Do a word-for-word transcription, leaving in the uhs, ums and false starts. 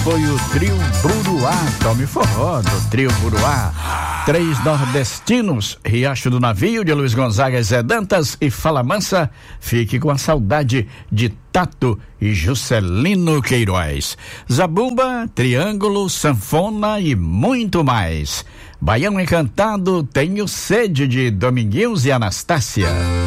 foi o trio Buruá, tome forró do trio Buruá. Três nordestinos, Riacho do Navio, de Luiz Gonzaga, Zé Dantas e Fala Mansa. Fique com a saudade de Tato e Juscelino Queiroz. Zabumba, Triângulo, Sanfona e muito mais. Baião Encantado, Tenho Sede, de Dominguinhos e Anastácia.